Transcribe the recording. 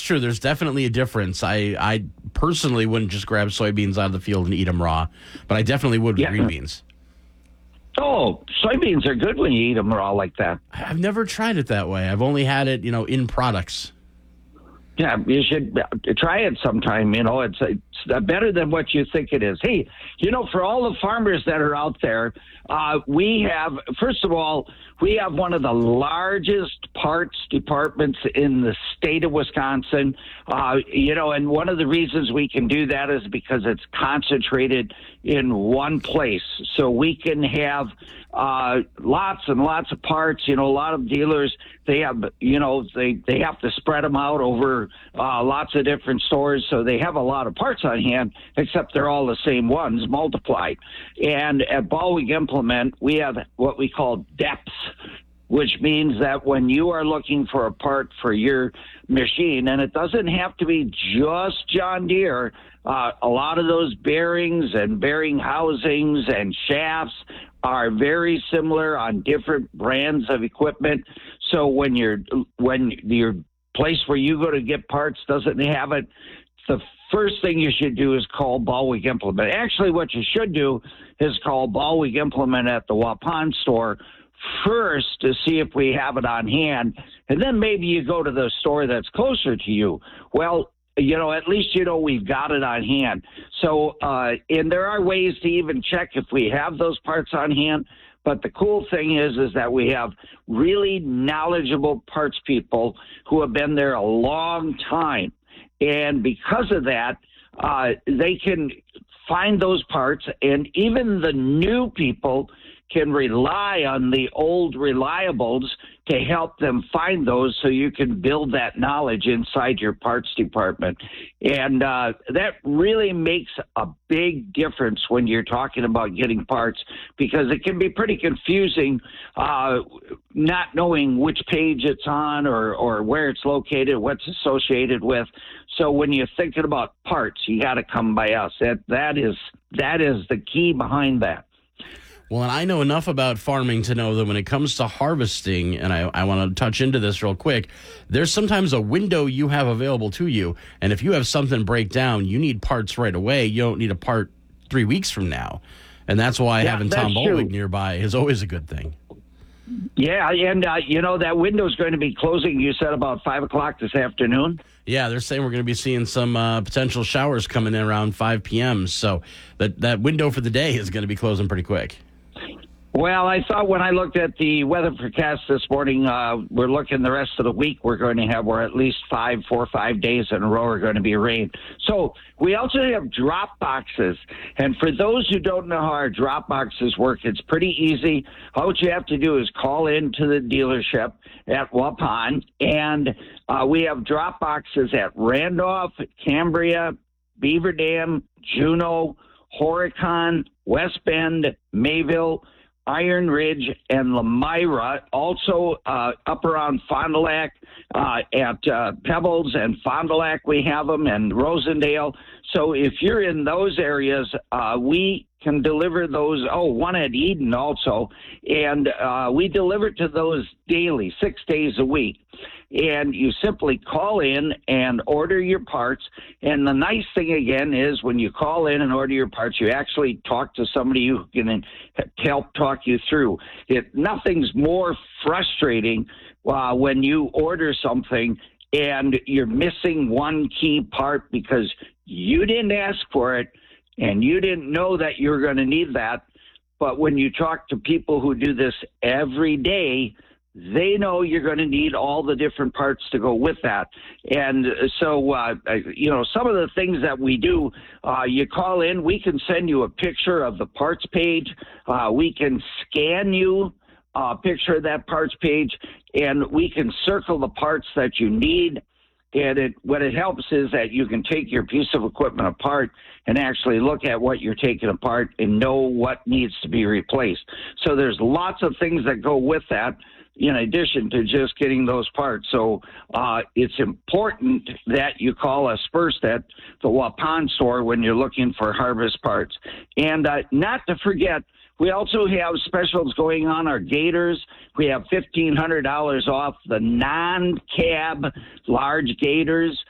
true. There's definitely a difference. I personally wouldn't just grab soybeans out of the field and eat them raw, but I definitely would with green beans. Oh, soybeans are good when you eat them raw like that. I've never tried it that way. I've only had it, in products. Yeah, you should try it sometime. It's better than what you think it is. Hey, for all the farmers that are out there, we have one of the largest parts departments in the state of Wisconsin. And one of the reasons we can do that is because it's concentrated in one place. So we can have lots and lots of parts. A lot of dealers, they have, they have to spread them out over lots of different stores. So they have a lot of parts on hand, except they're all the same ones multiplied. And at Baldwin Implement, we have what we call depths, which means that when you are looking for a part for your machine, and it doesn't have to be just John Deere, a lot of those bearings and bearing housings and shafts are very similar on different brands of equipment. So when your place where you go to get parts doesn't have it, the first thing you should do is call Baldwin Implement. Actually, what you should do is call Baldwin Implement at the Waupun store first to see if we have it on hand, and then maybe you go to the store that's closer to you. Well, at least we've got it on hand. So, and there are ways to even check if we have those parts on hand. But the cool thing is that we have really knowledgeable parts people who have been there a long time. And because of that, they can find those parts, and even the new people can rely on the old reliables to help them find those, so you can build that knowledge inside your parts department. And that really makes a big difference when you're talking about getting parts, because it can be pretty confusing not knowing which page it's on or where it's located, what's associated with. So when you're thinking about parts, you got to come by us. That is the key behind that. Well, and I know enough about farming to know that when it comes to harvesting, and I want to touch into this real quick, there's sometimes a window you have available to you. And if you have something break down, you need parts right away. You don't need a part 3 weeks from now. And that's why having Tom Baldwin nearby is always a good thing. Yeah, and that window is going to be closing, you said, about 5 o'clock this afternoon? Yeah, they're saying we're going to be seeing some potential showers coming in around 5 p.m. So that window for the day is going to be closing pretty quick. Well, I thought when I looked at the weather forecast this morning, we're looking the rest of the week we're going to have, or at least 4 or 5 days in a row are going to be rain. So we also have drop boxes. And for those who don't know how our drop boxes work, it's pretty easy. All what you have to do is call into the dealership at Waupun, and we have drop boxes at Randolph, Cambria, Beaver Dam, Juneau, Horicon, West Bend, Mayville, Iron Ridge, and Lamira. Also up around Fond du Lac, at Pebbles and Fond du Lac we have them, and Rosendale. So if you're in those areas, we can deliver those. Oh, one at Eden also. And we deliver to those daily, 6 days a week. And you simply call in and order your parts. And the nice thing, again, is when you call in and order your parts, you actually talk to somebody who can help talk you through it. Nothing's more frustrating when you order something and you're missing one key part because you didn't ask for it and you didn't know that you were going to need that. But when you talk to people who do this every day, they know you're going to need all the different parts to go with that. And so, some of the things that we do, you call in, we can send you a picture of the parts page. We can scan you a picture of that parts page, and we can circle the parts that you need. And what it helps is that you can take your piece of equipment apart and actually look at what you're taking apart and know what needs to be replaced. So there's lots of things that go with that, in addition to just getting those parts. So it's important that you call us first at the Waupun store when you're looking for harvest parts. And not to forget, we also have specials going on our Gators. We have $1,500 off the non-cab large Gators.